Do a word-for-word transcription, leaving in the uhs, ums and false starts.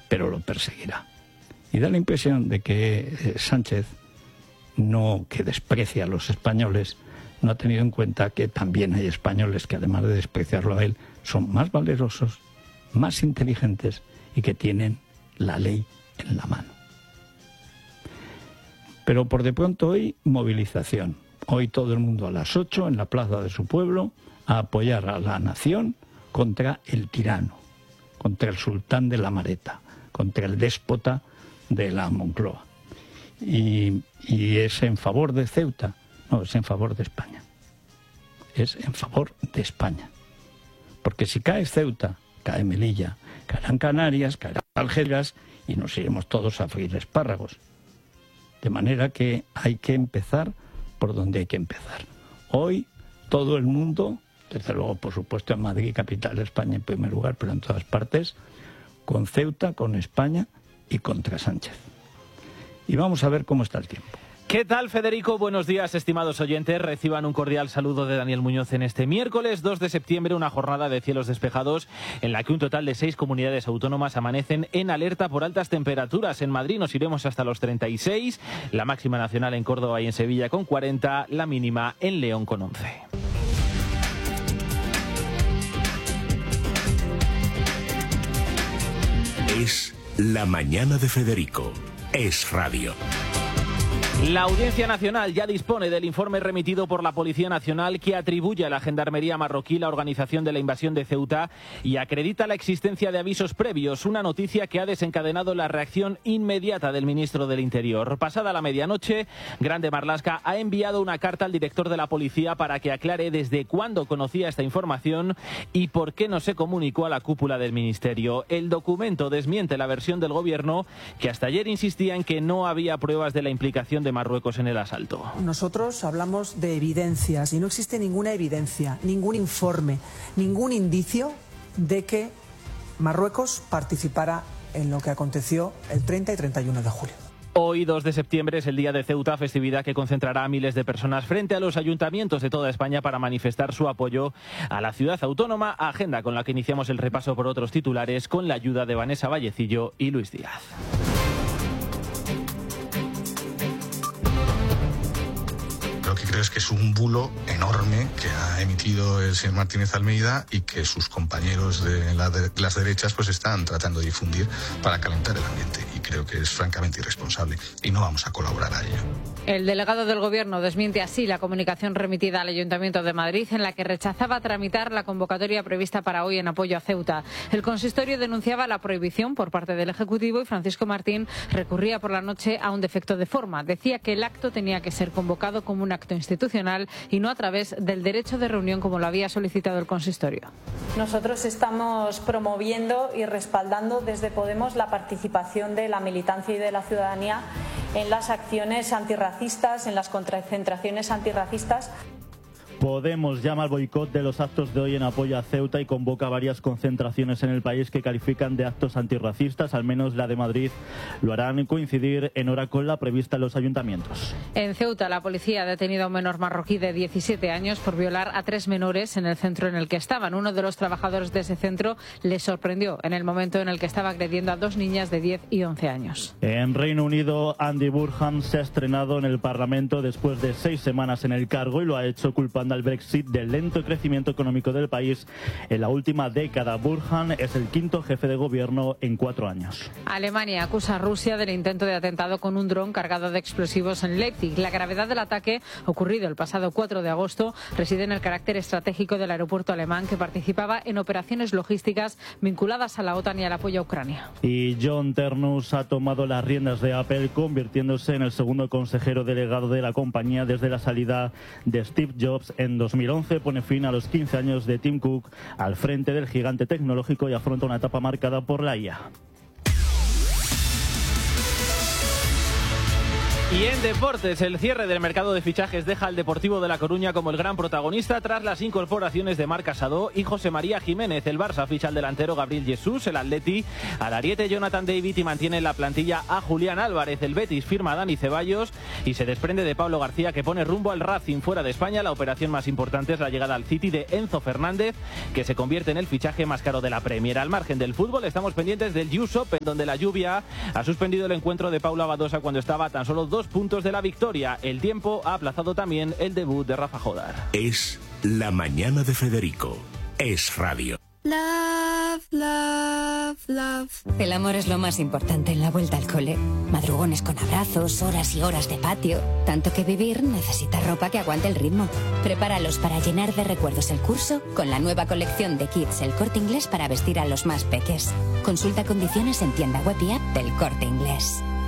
pero lo perseguirá. Y da la impresión de que eh, Sánchez, no que desprecia a los españoles, no ha tenido en cuenta que también hay españoles que, además de despreciarlo a él, son más valerosos, más inteligentes y que tienen la ley en la mano. Pero por de pronto hoy, movilización. Hoy todo el mundo a las ocho en la plaza de su pueblo a apoyar a la nación contra el tirano, contra el sultán de la Mareta, contra el déspota de la Moncloa. Y, y es en favor de Ceuta, no, es en favor de España. Es en favor de España. Porque si cae Ceuta, cae Melilla, caerán Canarias, caerán Algeciras y nos iremos todos a freír espárragos. De manera que hay que empezar por donde hay que empezar. Hoy todo el mundo, desde luego por supuesto en Madrid, capital de España en primer lugar, pero en todas partes, con Ceuta, con España y contra Sánchez. Y vamos a ver cómo está el tiempo. ¿Qué tal, Federico? Buenos días, estimados oyentes. Reciban un cordial saludo de Daniel Muñoz en este miércoles dos de septiembre, una jornada de cielos despejados en la que un total de seis comunidades autónomas amanecen en alerta por altas temperaturas. En Madrid nos iremos hasta los treinta y seis, la máxima nacional en Córdoba y en Sevilla con cuarenta, la mínima en León con once. Es la mañana de Federico. Es radio. La Audiencia Nacional ya dispone del informe remitido por la Policía Nacional que atribuye a la Gendarmería marroquí la organización de la invasión de Ceuta y acredita la existencia de avisos previos, una noticia que ha desencadenado la reacción inmediata del ministro del Interior. Pasada la medianoche, Grande Marlaska ha enviado una carta al director de la policía para que aclare desde cuándo conocía esta información y por qué no se comunicó a la cúpula del ministerio. El documento desmiente la versión del gobierno, que hasta ayer insistía en que no había pruebas de la implicación de Marruecos en el asalto. Nosotros hablamos de evidencias y no existe ninguna evidencia, ningún informe, ningún indicio de que Marruecos participara en lo que aconteció el treinta y treinta y uno de julio. Hoy, dos de septiembre, es el Día de Ceuta, festividad que concentrará a miles de personas frente a los ayuntamientos de toda España para manifestar su apoyo a la ciudad autónoma, agenda con la que iniciamos el repaso por otros titulares con la ayuda de Vanessa Vallecillo y Luis Díaz. Lo que creo es que es un bulo enorme que ha emitido el señor Martínez Almeida y que sus compañeros de, la de las derechas pues están tratando de difundir para calentar el ambiente. Y creo que es francamente irresponsable y no vamos a colaborar a ello. El delegado del Gobierno desmiente así la comunicación remitida al Ayuntamiento de Madrid en la que rechazaba tramitar la convocatoria prevista para hoy en apoyo a Ceuta. El consistorio denunciaba la prohibición por parte del Ejecutivo y Francisco Martín recurría por la noche a un defecto de forma. Decía que el acto tenía que ser convocado como un acto institucional y no a través del derecho de reunión como lo había solicitado el consistorio. Nosotros estamos promoviendo y respaldando desde Podemos la participación de la militancia y de la ciudadanía en las acciones antirracistas, en las concentraciones antirracistas. Podemos llama al boicot de los actos de hoy en apoyo a Ceuta y convoca varias concentraciones en el país que califican de actos antirracistas, al menos la de Madrid lo harán coincidir en hora con la prevista en los ayuntamientos. En Ceuta, la policía ha detenido a un menor marroquí de diecisiete años por violar a tres menores en el centro en el que estaban. Uno de los trabajadores de ese centro les sorprendió en el momento en el que estaba agrediendo a dos niñas de diez y once años. En Reino Unido, Andy Burnham se ha estrenado en el Parlamento después de seis semanas en el cargo y lo ha hecho culpando al Brexit del lento crecimiento económico del país en la última década. Burnham es el quinto jefe de gobierno en cuatro años. Alemania acusa a Rusia del intento de atentado con un dron cargado de explosivos en Leipzig. La gravedad del ataque, ocurrido el pasado cuatro de agosto, reside en el carácter estratégico del aeropuerto alemán que participaba en operaciones logísticas vinculadas a la OTAN y al apoyo a Ucrania. Y John Ternus ha tomado las riendas de Apple, convirtiéndose en el segundo consejero delegado de la compañía desde la salida de Steve Jobs en dos mil once. Pone fin a los quince años de Tim Cook al frente del gigante tecnológico y afronta una etapa marcada por la I A. Y en deportes, el cierre del mercado de fichajes deja al Deportivo de La Coruña como el gran protagonista tras las incorporaciones de Marc Casado y José María Jiménez. El Barça ficha al delantero Gabriel Jesús, el Atleti al ariete Jonathan David y mantiene en la plantilla a Julián Álvarez. El Betis firma a Dani Ceballos y se desprende de Pablo García, que pone rumbo al Racing fuera de España. La operación más importante es la llegada al City de Enzo Fernández, que se convierte en el fichaje más caro de la Premier. Al margen del fútbol, estamos pendientes del U S Open, donde la lluvia ha suspendido el encuentro de Paula Badosa cuando estaba a tan solo dos puntos de la victoria. El tiempo ha aplazado también el debut de Rafa Jodar. Es La Mañana de Federico. Es radio. Love, love, love. El amor es lo más importante en la vuelta al cole. Madrugones con abrazos, horas y horas de patio. Tanto que vivir necesita ropa que aguante el ritmo. Prepáralos para llenar de recuerdos el curso con la nueva colección de Kids El Corte Inglés para vestir a los más peques. Consulta condiciones en tienda web y app del Corte Inglés.